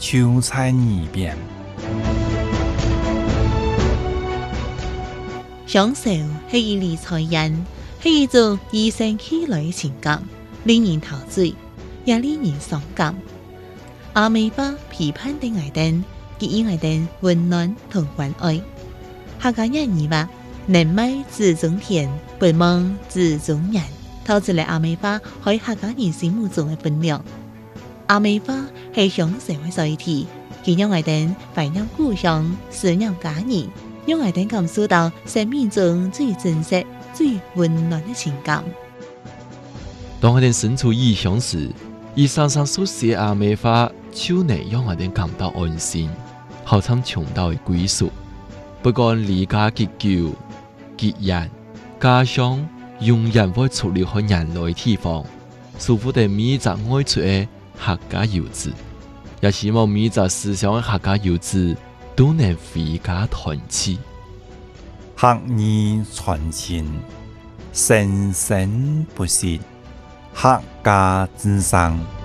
就在耳边。 享受是一理财人，是一种与生俱来的情感，令人陶醉，也令人伤感。阿美巴批判的爱灯，给予爱灯温暖同关爱。客家人語話：人美自中田，本夢自中人。透出嚟阿美花喺客家人心目中嘅分量。阿美花係向社會載體，佢讓愛燈懷念故鄉，思念家人，讓愛燈感受到生命中最真實、最溫暖嘅情感。 當我哋身處異鄉時，以常常所寫阿美花，就能讓我哋感到安心，好像尋到嘅歸屬。不管離家結久、結人，家鄉永遠會出離開人類地方，祝福的每一個愛出的客家遊子，也希望每一個思鄉的客家遊子都能回家團聚。 客語傳情，生生不息，客家之聲。